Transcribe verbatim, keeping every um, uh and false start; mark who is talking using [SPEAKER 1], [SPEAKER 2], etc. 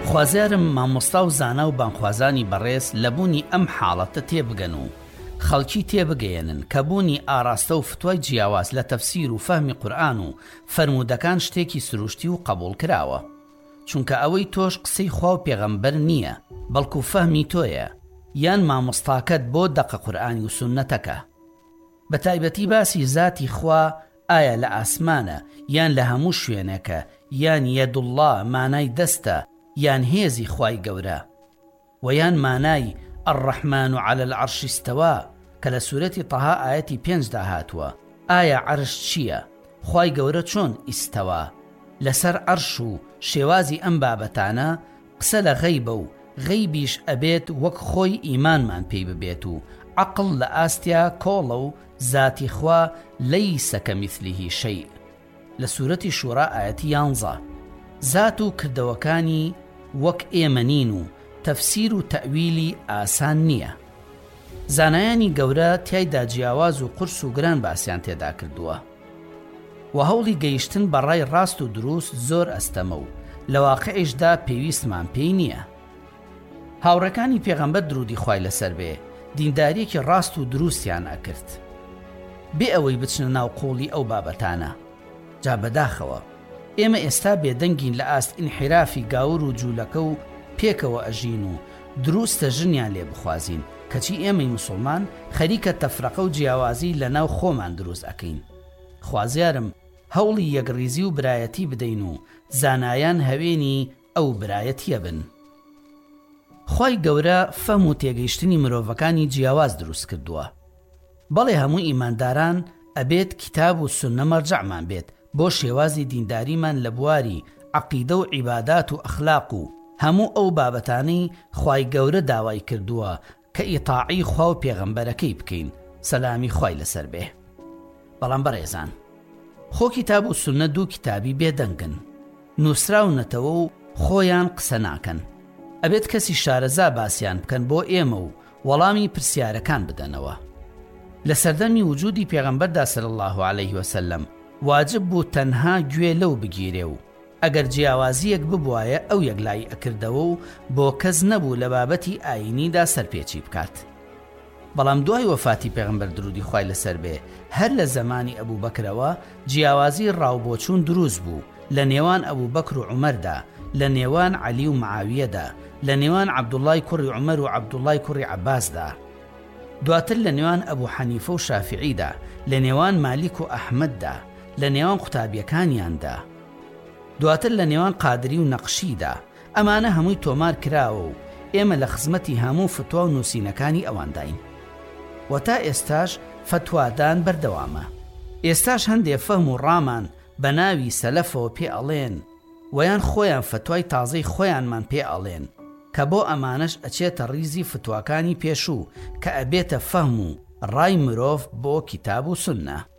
[SPEAKER 1] خوازیارم مامۆستا و زانا و بانخوازانی بەڕێز لەبوونی ئەم حاڵەتە تێبگەن و خەڵکی تێبگەێنن کە بوونی ئاراستە و فتوای جیاواز لە تەفسیر و فەهمی قورئان و فەرمودەکان شتێکی سروشتی و قبول کراوە، چونکە ئەوەی تۆش قسەی خوا و پێغەمبەر نییە، بەڵکو فەهمی تۆیە یان مامۆستاکەت بۆ دەقە قورئانی و سوننەتەکە. بە تایبەتی باسی زاتی خوا ئایا لە ئاسمانە یان لە هەموو شوێنەکە یان یەدوڵڵا مانای دەستە یان هێزی خوای گەورە و یان مانای الرحمن على العرش استوى کە لە سوورەتی تەها ئاەتی پێنجدا هاتووە. ئایا عەرش چییە؟ خوای گەورە چۆن ئیستەوا لەسەر عەرش و شێوازی ئەم بابەتانە قسە لە غەیبە و غەیبیش ئەبێت وەک خۆی ئیمانمان پێی ببێت و عەقڵ لە ئاستیا کۆڵە و ذاتی خوا لەیسە کەمیثلیه شەیء لە سوورەتی شوورا ئاەتی یانزە. زات و کردەوەکانی وەک ئێمە نین و تەفسیر و تەئویلی ئاسان نییە. زانایانی گەورە تیایدا جیاواز و قورس و گران باسییان تێدا کردووە و هەوڵی گەیشتن بە ڕای ڕاست و دروست زۆر ئەستەمە و لە واقعیشدا پێویستمان پێی نییە. هاوڕەکانی پێغەمبەر درودی خوای لەسەر بێ دینداریەکی ڕاست و دروستیان ئەکرد بێ ئەوەی بچنە ناو قوڵی ئەو بابەتانە. جا بەداخەوە ئێمە ئێستا بێدەنگین لە ئاست ئینحرافی گاور و جوولەکە و پێکەوە ئەژین و دروستە ژنیان لێ بخوازین، کەچی ئێمەی مسلمان خەریکە تەفرەقە و جیاوازی لە ناو خۆمان دروست ئەکەین. خوازیارم هەوڵی یەکڕیزی و برایەتی بدەین و زانایان هەوێنی ئەو برایەتیە بن. خوای گەورە فەم و تێگەیشتنی مرۆڤەکانی جیاواز دروست کردووە. بەڵێ هەموو ئیمانداران ئەبێت کتاب و سوننە مەرجەعمان بێت بۆ شێوازی دینداریمان لە بواری عەقیدە و عیبادات و ئەخلاق و هەموو ئەو بابەتانەی خوای گەورە داوای کردووە کە ئیتاعی خوا و پێغەمبەرەکەی بکەین، سەلامی خوای لەسەر بێ. بەڵام بەڕێزان، خۆ کتاب و سوننە دوو کتابی بێدەنگن، نووسراونەتەوە و خۆیان قسە ناکەن. ئەبێت کەسی شارەزا باسییان بکەن بۆ ئێمە و وەڵامی پرسیارەکان بدەنەوە. لە سەردەمی وجودی پێغەمبەردا صلی الله علیه وسلم واجب بوو تەنها گوێ لەو بگیرێ و ئەگەر جیاوازیەک ببوایە ئەو یەکلای ئەکردەوە و بۆ کەس نەبوو لە بابەتی ئاینیدا سەرپێچی بکات. بەڵام دوای وەفاتی پێغەمبەر درودی خوای لەسەر بێ هەر لە زەمانی ئەبوو بەکرەوە جیاوازی ڕاوبۆچوون دروست بوو لە نێوان ئەبوو بەکر و عومەردا، لە نێوان عەلی و معاویەدا، لە نێوان عەبدوڵای کوڕی عومەر و عەبدوڵای کوڕی عەباسدا، دواتر لە نێوان ئەبوو حەنیفە و شافعیدا، لە نێوان مالیک و ئەحمەددا، لە نێوان قوتابیەکانیاندا، دواتر لە نێوان قادری و نەقشیدا. ئەمانە هەمووی تۆمار کراوە و ئێمە لە خزمەتی هەموو فتوا و نووسینەکانی ئەوانداین و تا ئێستاش فتوادان بەردەوامە. ئێستاش هەندێک فەهم و ڕامان بە ناوی سەلەفەوە پێ ئەڵێن ویان خۆیان فتوای تازەی خۆیانمان پێ ئەڵێن کە بۆ ئەمانەش ئەچێتە ڕیزی فتواکانی پێشوو کە ئەبێتە فەهم و ڕای مرۆڤ بۆ کتاب و سوننە.